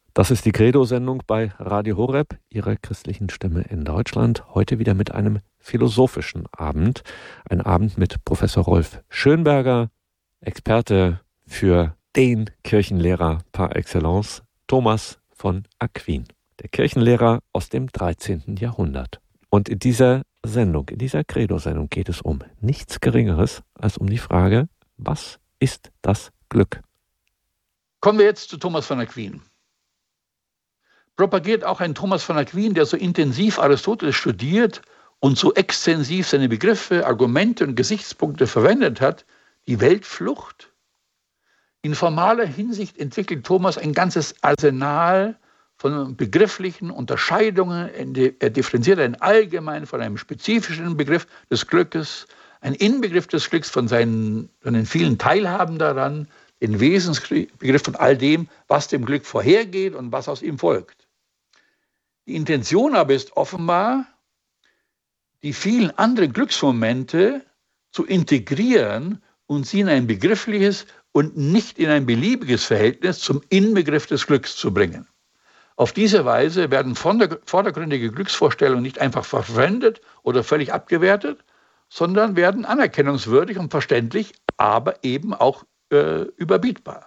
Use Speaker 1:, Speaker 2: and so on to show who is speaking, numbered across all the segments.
Speaker 1: Das ist die Credo-Sendung bei Radio Horeb, Ihrer christlichen Stimme in Deutschland. Heute wieder mit einem philosophischen Abend. Ein Abend mit Professor Rolf Schönberger, Experte für den Kirchenlehrer par excellence, Thomas von Aquin. Der Kirchenlehrer aus dem 13. Jahrhundert. Und in dieser Sendung, in dieser Credo-Sendung geht es um nichts Geringeres als um die Frage, was ist das Glück?
Speaker 2: Kommen wir jetzt zu Thomas von Aquin. Propagiert auch ein Thomas von Aquin, der so intensiv Aristoteles studiert und so extensiv seine Begriffe, Argumente und Gesichtspunkte verwendet hat, die Weltflucht? In formaler Hinsicht entwickelt Thomas ein ganzes Arsenal von begrifflichen Unterscheidungen. Er differenziert einen allgemeinen von einem spezifischen Begriff des Glückes, einen Inbegriff des Glücks von den vielen Teilhaben daran, den Wesensbegriff von all dem, was dem Glück vorhergeht und was aus ihm folgt. Die Intention aber ist offenbar, die vielen anderen Glücksmomente zu integrieren und sie in ein begriffliches und nicht in ein beliebiges Verhältnis zum Inbegriff des Glücks zu bringen. Auf diese Weise werden vordergründige Glücksvorstellungen nicht einfach verfremdet oder völlig abgewertet, sondern werden anerkennungswürdig und verständlich, aber eben auch überbietbar.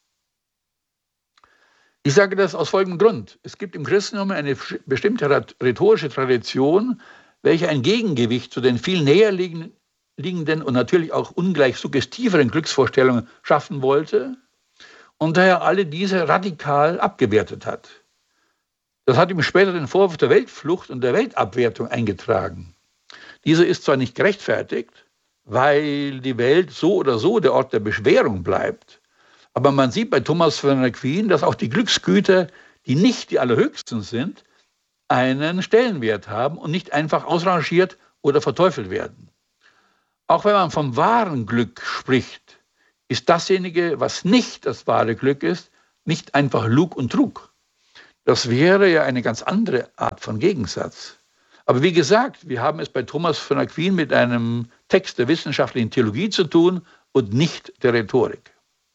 Speaker 2: Ich sage das aus folgendem Grund. Es gibt im Christentum eine bestimmte rhetorische Tradition, welche ein Gegengewicht zu den viel näher liegenden und natürlich auch ungleich suggestiveren Glücksvorstellungen schaffen wollte und daher alle diese radikal abgewertet hat. Das hat ihm später den Vorwurf der Weltflucht und der Weltabwertung eingetragen. Diese ist zwar nicht gerechtfertigt, weil die Welt so oder so der Ort der Beschwerung bleibt, aber man sieht bei Thomas von Aquin, dass auch die Glücksgüter, die nicht die allerhöchsten sind, einen Stellenwert haben und nicht einfach ausrangiert oder verteufelt werden. Auch wenn man vom wahren Glück spricht, ist dasjenige, was nicht das wahre Glück ist, nicht einfach Lug und Trug. Das wäre ja eine ganz andere Art von Gegensatz. Aber wie gesagt, wir haben es bei Thomas von Aquin mit einem Text der wissenschaftlichen Theologie zu tun und nicht der Rhetorik.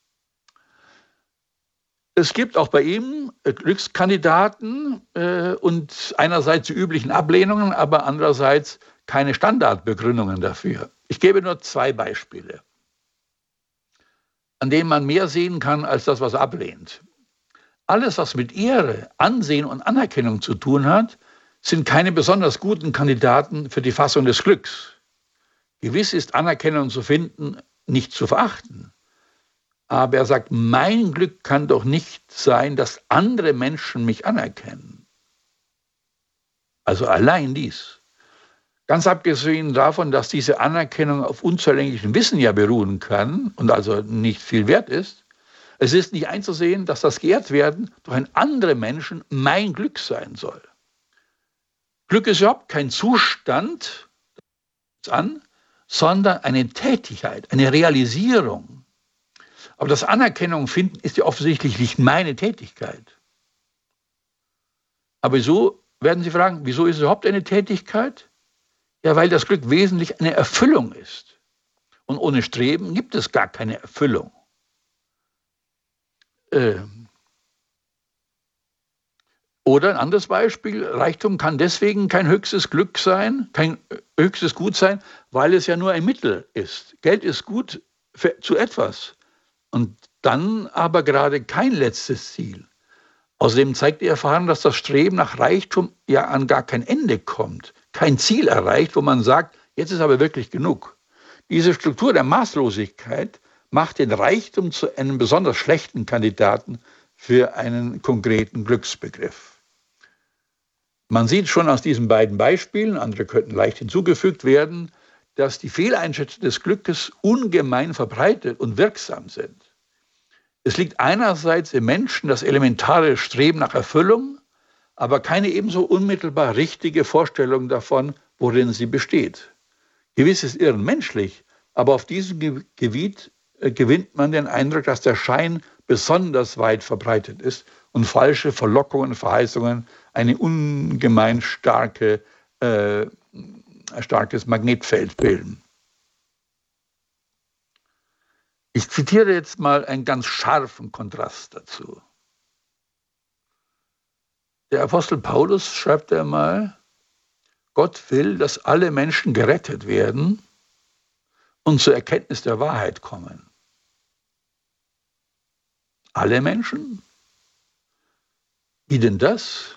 Speaker 2: Es gibt auch bei ihm Glückskandidaten und einerseits die üblichen Ablehnungen, aber andererseits keine Standardbegründungen dafür. Ich gebe nur 2 Beispiele, an denen man mehr sehen kann als das, was er ablehnt. Alles, was mit Ehre, Ansehen und Anerkennung zu tun hat, sind keine besonders guten Kandidaten für die Fassung des Glücks. Gewiss ist Anerkennung zu finden, nicht zu verachten. Aber er sagt, mein Glück kann doch nicht sein, dass andere Menschen mich anerkennen. Also allein dies. Ganz abgesehen davon, dass diese Anerkennung auf unzulänglichem Wissen ja beruhen kann und also nicht viel wert ist, es ist nicht einzusehen, dass das Geehrtwerden durch einen anderen Menschen mein Glück sein soll. Glück ist überhaupt kein Zustand, sondern eine Tätigkeit, eine Realisierung. Aber das Anerkennung finden ist ja offensichtlich nicht meine Tätigkeit. Aber so werden Sie fragen, wieso ist es überhaupt eine Tätigkeit? Ja, weil das Glück wesentlich eine Erfüllung ist. Und ohne Streben gibt es gar keine Erfüllung. Oder ein anderes Beispiel, Reichtum kann deswegen kein höchstes Glück sein, kein höchstes Gut sein, weil es ja nur ein Mittel ist. Geld ist gut zu etwas. Und dann aber gerade kein letztes Ziel. Außerdem zeigt die Erfahrung, dass das Streben nach Reichtum ja an gar kein Ende kommt. Kein Ziel erreicht, wo man sagt, jetzt ist aber wirklich genug. Diese Struktur der Maßlosigkeit macht den Reichtum zu einem besonders schlechten Kandidaten für einen konkreten Glücksbegriff. Man sieht schon aus diesen beiden Beispielen, andere könnten leicht hinzugefügt werden, dass die Fehleinschätzungen des Glückes ungemein verbreitet und wirksam sind. Es liegt einerseits im Menschen das elementare Streben nach Erfüllung, aber keine ebenso unmittelbar richtige Vorstellung davon, worin sie besteht. Gewiss ist Irren menschlich, aber auf diesem Gebiet gewinnt man den Eindruck, dass der Schein besonders weit verbreitet ist und falsche Verlockungen und Verheißungen eine ungemein starkes Magnetfeld bilden. Ich zitiere jetzt mal einen ganz scharfen Kontrast dazu. Der Apostel Paulus schreibt einmal, Gott will, dass alle Menschen gerettet werden und zur Erkenntnis der Wahrheit kommen. Alle Menschen? Wie denn das?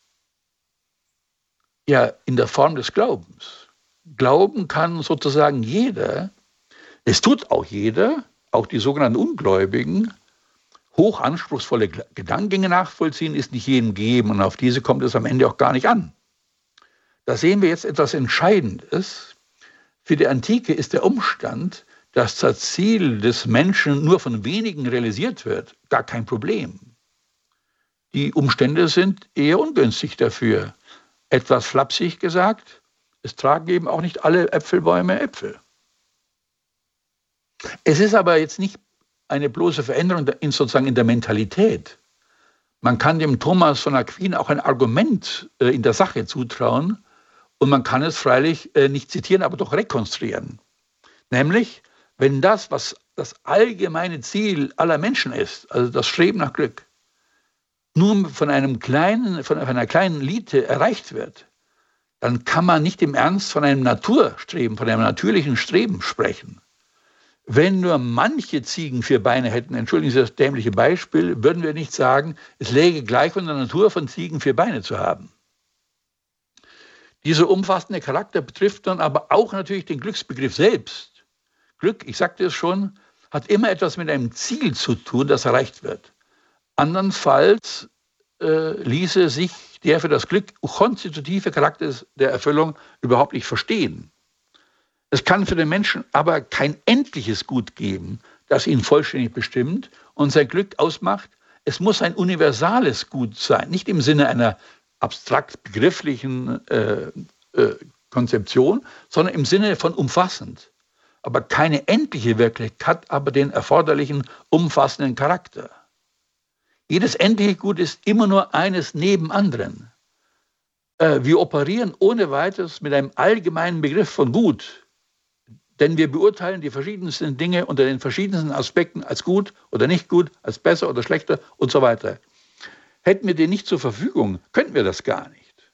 Speaker 2: Ja, in der Form des Glaubens. Glauben kann sozusagen jeder, es tut auch jeder, auch die sogenannten Ungläubigen. Hoch anspruchsvolle Gedankengänge nachvollziehen ist nicht jedem gegeben und auf diese kommt es am Ende auch gar nicht an. Da sehen wir jetzt etwas Entscheidendes. Für die Antike ist der Umstand, dass das Ziel des Menschen nur von wenigen realisiert wird, gar kein Problem. Die Umstände sind eher ungünstig dafür. Etwas flapsig gesagt, es tragen eben auch nicht alle Äpfelbäume Äpfel. Es ist aber jetzt nicht eine bloße Veränderung sozusagen in der Mentalität. Man kann dem Thomas von Aquin auch ein Argument in der Sache zutrauen und man kann es freilich nicht zitieren, aber doch rekonstruieren. Nämlich, wenn das, was das allgemeine Ziel aller Menschen ist, also das Streben nach Glück, nur von einer kleinen Elite erreicht wird, dann kann man nicht im Ernst von einem Naturstreben, von einem natürlichen Streben sprechen. Wenn nur manche Ziegen 4 Beine hätten, entschuldigen Sie das dämliche Beispiel, würden wir nicht sagen, es läge gleich von der Natur von Ziegen 4 Beine zu haben. Dieser umfassende Charakter betrifft dann aber auch natürlich den Glücksbegriff selbst. Glück, ich sagte es schon, hat immer etwas mit einem Ziel zu tun, das erreicht wird. Andernfalls ließe sich der für das Glück konstitutive Charakter der Erfüllung überhaupt nicht verstehen. Es kann für den Menschen aber kein endliches Gut geben, das ihn vollständig bestimmt und sein Glück ausmacht. Es muss ein universales Gut sein, nicht im Sinne einer abstrakt begrifflichen Konzeption, sondern im Sinne von umfassend. Aber keine endliche Wirklichkeit hat aber den erforderlichen umfassenden Charakter. Jedes endliche Gut ist immer nur eines neben anderen. Wir operieren ohne weiteres mit einem allgemeinen Begriff von Gut, denn wir beurteilen die verschiedensten Dinge unter den verschiedensten Aspekten als gut oder nicht gut, als besser oder schlechter und so weiter. Hätten wir den nicht zur Verfügung, könnten wir das gar nicht.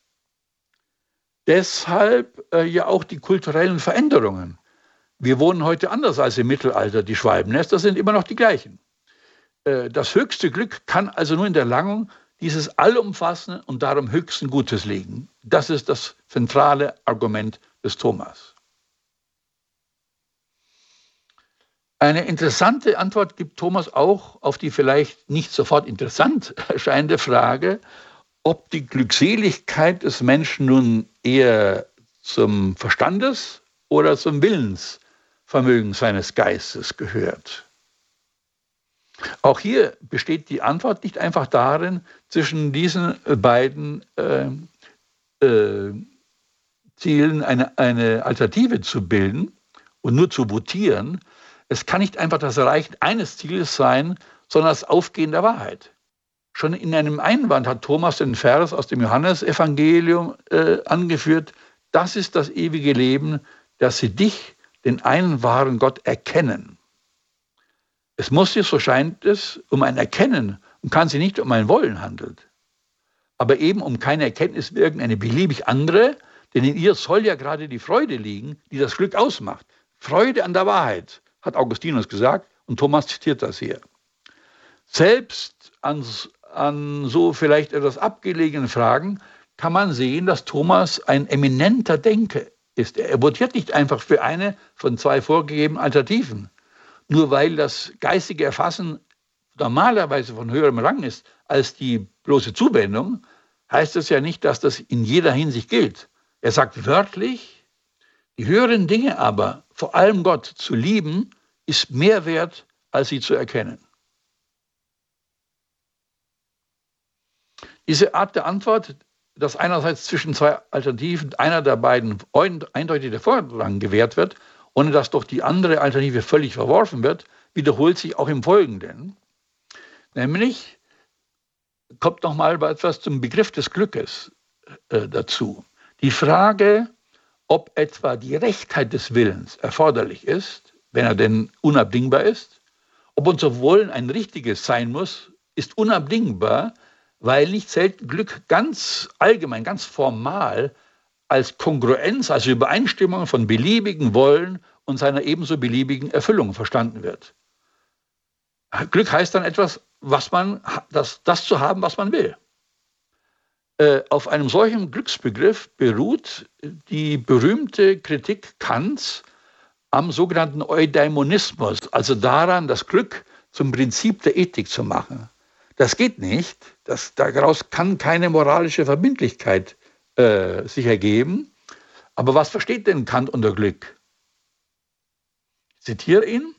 Speaker 2: Deshalb ja auch die kulturellen Veränderungen. Wir wohnen heute anders als im Mittelalter. Die Schwalbennester sind immer noch die gleichen. Das höchste Glück kann also nur in der Erlangung dieses allumfassenden und darum höchsten Gutes liegen. Das ist das zentrale Argument des Thomas. Eine interessante Antwort gibt Thomas auch auf die vielleicht nicht sofort interessant erscheinende Frage, ob die Glückseligkeit des Menschen nun eher zum Verstandes- oder zum Willensvermögen seines Geistes gehört. Auch hier besteht die Antwort nicht einfach darin, zwischen diesen beiden Zielen eine Alternative zu bilden und nur zu votieren. Es kann nicht einfach das Erreichen eines Zieles sein, sondern das Aufgehen der Wahrheit. Schon in einem Einwand hat Thomas den Vers aus dem Johannesevangelium angeführt: Das ist das ewige Leben, dass sie dich, den einen wahren Gott, erkennen. Es muss sich, so scheint es, um ein Erkennen und kann sich nicht um ein Wollen handeln. Aber eben um keine Erkenntnis irgendeine beliebig andere, denn in ihr soll ja gerade die Freude liegen, die das Glück ausmacht. Freude an der Wahrheit, hat Augustinus gesagt, und Thomas zitiert das hier. Selbst an so vielleicht etwas abgelegenen Fragen kann man sehen, dass Thomas ein eminenter Denker ist. Er votiert nicht einfach für eine von 2 vorgegebenen Alternativen. Nur weil das geistige Erfassen normalerweise von höherem Rang ist als die bloße Zuwendung, heißt das ja nicht, dass das in jeder Hinsicht gilt. Er sagt wörtlich, die höheren Dinge aber, vor allem Gott, zu lieben, ist mehr wert, als sie zu erkennen. Diese Art der Antwort, dass einerseits zwischen 2 Alternativen einer der beiden eindeutig der Vorrang gewährt wird, ohne dass doch die andere Alternative völlig verworfen wird, wiederholt sich auch im Folgenden. Nämlich kommt nochmal etwas zum Begriff des Glückes dazu. Die Frage, ob etwa die Rechtheit des Willens erforderlich ist, wenn er denn unabdingbar ist, ob unser Wollen ein richtiges sein muss, ist unabdingbar, weil nicht selten Glück ganz allgemein, ganz formal als Kongruenz, also Übereinstimmung von beliebigen Wollen und seiner ebenso beliebigen Erfüllung verstanden wird. Glück heißt dann etwas, das zu haben, was man will. Auf einem solchen Glücksbegriff beruht die berühmte Kritik Kants am sogenannten Eudaimonismus, also daran, das Glück zum Prinzip der Ethik zu machen. Das geht nicht, daraus kann keine moralische Verbindlichkeit sich ergeben. Aber was versteht denn Kant unter Glück? Ich zitiere ihn.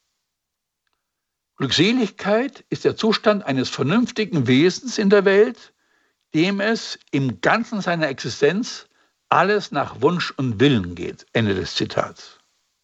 Speaker 2: Glückseligkeit ist der Zustand eines vernünftigen Wesens in der Welt, dem es im Ganzen seiner Existenz alles nach Wunsch und Willen geht. Ende des Zitats.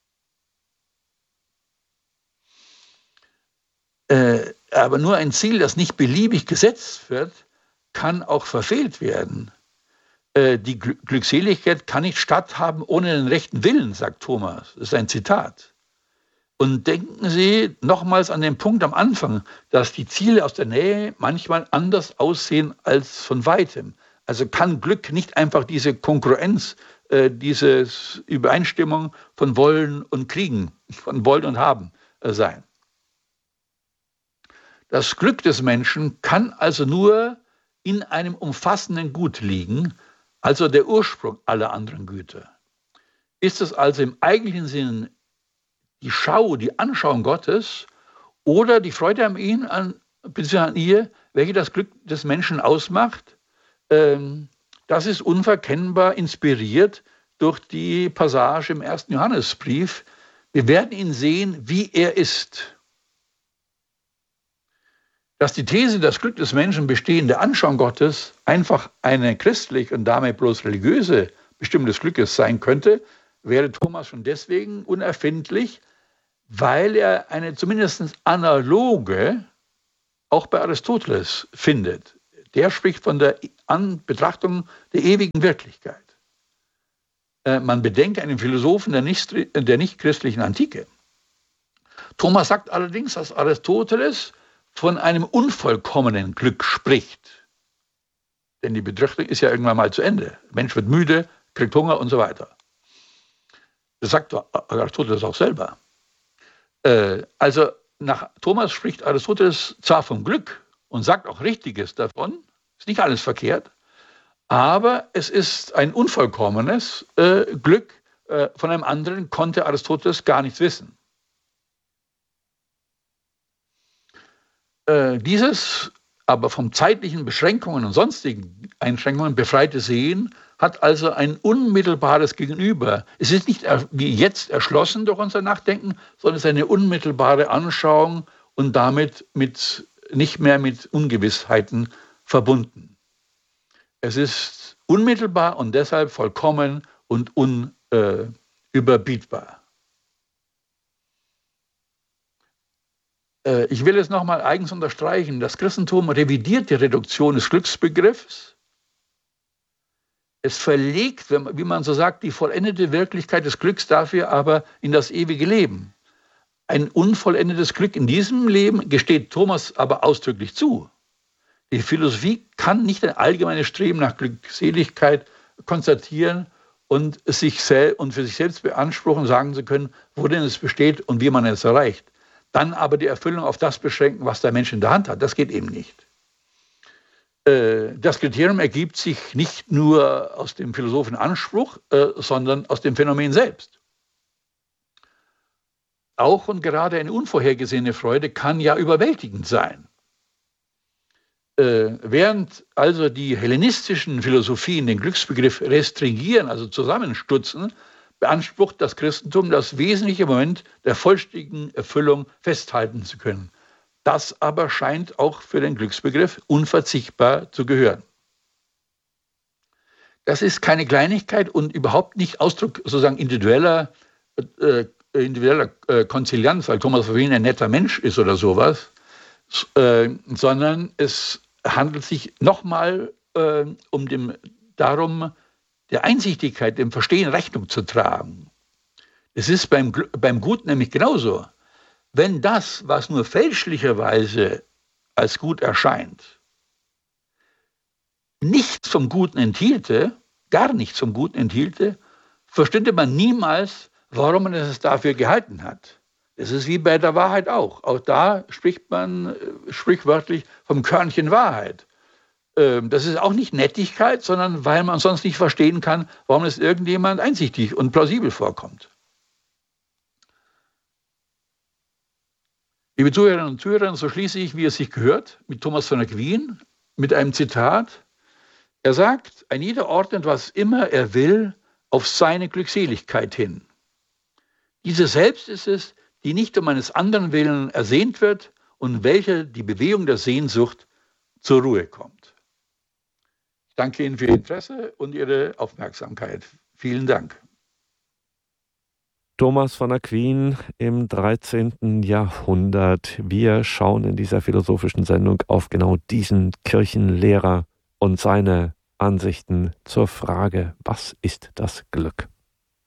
Speaker 2: Aber nur ein Ziel, das nicht beliebig gesetzt wird, kann auch verfehlt werden. Die Glückseligkeit kann nicht statthaben ohne den rechten Willen, sagt Thomas. Das ist ein Zitat. Und denken Sie nochmals an den Punkt am Anfang, dass die Ziele aus der Nähe manchmal anders aussehen als von weitem. Also kann Glück nicht einfach diese Kongruenz, diese Übereinstimmung von Wollen und Kriegen, von Wollen und Haben sein. Das Glück des Menschen kann also nur in einem umfassenden Gut liegen, also der Ursprung aller anderen Güter. Ist es also im eigentlichen Sinn die Anschauung Gottes oder die Freude an ihm, beziehungsweise an ihr, welche das Glück des Menschen ausmacht? Das ist unverkennbar inspiriert durch die Passage im 1. Johannesbrief. Wir werden ihn sehen, wie er ist. Dass die These, das Glück des Menschen bestehe in der Anschauung Gottes, einfach eine christliche und damit bloß religiöse Bestimmung des Glückes sein könnte, wäre Thomas schon deswegen unerfindlich, weil er eine zumindest analoge auch bei Aristoteles findet. Der spricht von der Betrachtung der ewigen Wirklichkeit. Man bedenke einen Philosophen der nicht-christlichen Antike. Thomas sagt allerdings, dass Aristoteles von einem unvollkommenen Glück spricht. Denn die Betrachtung ist ja irgendwann mal zu Ende. Der Mensch wird müde, kriegt Hunger und so weiter. Das sagt Aristoteles auch selber. Also nach Thomas spricht Aristoteles zwar vom Glück und sagt auch Richtiges davon, ist nicht alles verkehrt, aber es ist ein unvollkommenes Glück. Von einem anderen konnte Aristoteles gar nichts wissen. Dieses aber vom zeitlichen Beschränkungen und sonstigen Einschränkungen befreite Sehen hat also ein unmittelbares Gegenüber. Es ist nicht wie jetzt erschlossen durch unser Nachdenken, sondern es ist eine unmittelbare Anschauung und damit nicht mehr mit Ungewissheiten verbunden. Es ist unmittelbar und deshalb vollkommen und unüberbietbar. Ich will es nochmal eigens unterstreichen. Das Christentum revidiert die Reduktion des Glücksbegriffs. Es verlegt, wie man so sagt, die vollendete Wirklichkeit des Glücks dafür aber in das ewige Leben. Ein unvollendetes Glück in diesem Leben gesteht Thomas aber ausdrücklich zu. Die Philosophie kann nicht ein allgemeines Streben nach Glückseligkeit konstatieren und für sich selbst beanspruchen, sagen zu können, worin es besteht und wie man es erreicht. Dann aber die Erfüllung auf das beschränken, was der Mensch in der Hand hat. Das geht eben nicht. Das Kriterium ergibt sich nicht nur aus dem philosophischen Anspruch, sondern aus dem Phänomen selbst. Auch und gerade eine unvorhergesehene Freude kann ja überwältigend sein. Während also die hellenistischen Philosophien den Glücksbegriff restringieren, also zusammenstutzen, beansprucht das Christentum das wesentliche Moment der vollständigen Erfüllung festhalten zu können. Das aber scheint auch für den Glücksbegriff unverzichtbar zu gehören. Das ist keine Kleinigkeit und überhaupt nicht Ausdruck sozusagen individueller Konzilianz, weil Thomas von Wien ein netter Mensch ist oder sowas, sondern es handelt sich nochmal darum, der Einsichtigkeit, dem Verstehen Rechnung zu tragen. Es ist beim Gut nämlich genauso. Wenn das, was nur fälschlicherweise als gut erscheint, nichts vom Guten enthielte, gar nichts vom Guten enthielte, verstünde man niemals, warum man es dafür gehalten hat. Es ist wie bei der Wahrheit auch. Auch da spricht man sprichwörtlich vom Körnchen Wahrheit. Das ist auch nicht Nettigkeit, sondern weil man sonst nicht verstehen kann, warum es irgendjemand einsichtig und plausibel vorkommt. Liebe Zuhörerinnen und Zuhörer, so schließe ich, wie es sich gehört, mit Thomas von Aquin, mit einem Zitat. Er sagt, ein jeder ordnet, was immer er will, auf seine Glückseligkeit hin. Diese selbst ist es, die nicht um eines anderen Willen ersehnt wird und welche die Bewegung der Sehnsucht zur Ruhe kommt. Ich danke Ihnen für Ihr Interesse und Ihre Aufmerksamkeit. Vielen Dank.
Speaker 1: Thomas von Aquin im 13. Jahrhundert. Wir schauen in dieser philosophischen Sendung auf genau diesen Kirchenlehrer und seine Ansichten zur Frage, was ist das Glück?